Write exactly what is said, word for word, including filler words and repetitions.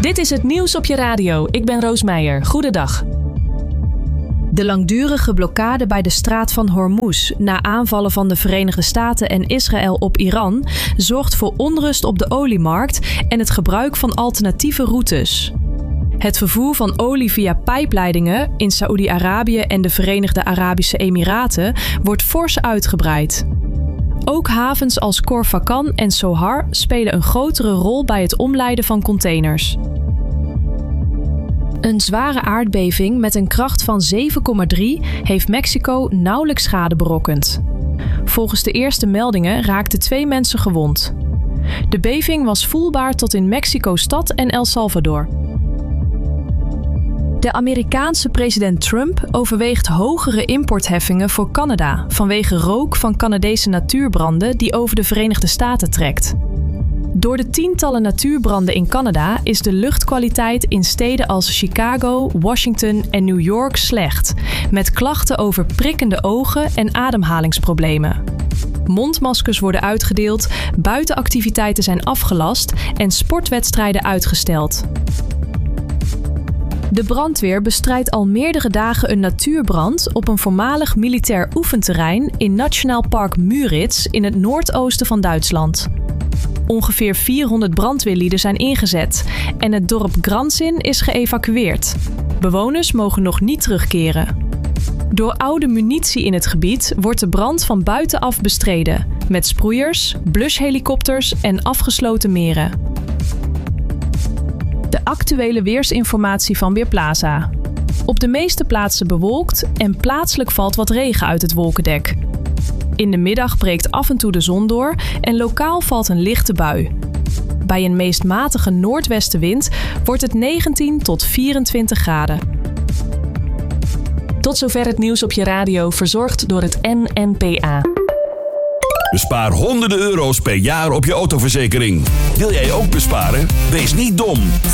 Dit is het nieuws op je radio. Ik ben Roos Meijer. Goedendag. De langdurige blokkade bij de straat van Hormuz na aanvallen van de Verenigde Staten en Israël op Iran zorgt voor onrust op de oliemarkt en het gebruik van alternatieve routes. Het vervoer van olie via pijpleidingen in Saoedi-Arabië en de Verenigde Arabische Emiraten wordt fors uitgebreid. Ook havens als Khor Fakkan en Sohar spelen een grotere rol bij het omleiden van containers. Een zware aardbeving met een kracht van zeven komma drie heeft Mexico nauwelijks schade berokkend. Volgens de eerste meldingen raakten twee mensen gewond. De beving was voelbaar tot in Mexico-stad en El Salvador. De Amerikaanse president Trump overweegt hogere importheffingen voor Canada vanwege rook van Canadese natuurbranden die over de Verenigde Staten trekt. Door de tientallen natuurbranden in Canada is de luchtkwaliteit in steden als Chicago, Washington en New York slecht, met klachten over prikkende ogen en ademhalingsproblemen. Mondmaskers worden uitgedeeld, buitenactiviteiten zijn afgelast en sportwedstrijden uitgesteld. De brandweer bestrijdt al meerdere dagen een natuurbrand op een voormalig militair oefenterrein in Nationaal Park Müritz in het noordoosten van Duitsland. Ongeveer vierhonderd brandweerlieden zijn ingezet en het dorp Granzin is geëvacueerd. Bewoners mogen nog niet terugkeren. Door oude munitie in het gebied wordt de brand van buitenaf bestreden, met sproeiers, blushelikopters en afgesloten meren. De actuele weersinformatie van Weerplaza. Op de meeste plaatsen bewolkt en plaatselijk valt wat regen uit het wolkendek. In de middag breekt af en toe de zon door en lokaal valt een lichte bui. Bij een meest matige noordwestenwind wordt het negentien tot vierentwintig graden. Tot zover het nieuws op je radio, verzorgd door het N N P A. Bespaar honderden euro's per jaar op je autoverzekering. Wil jij ook besparen? Wees niet dom.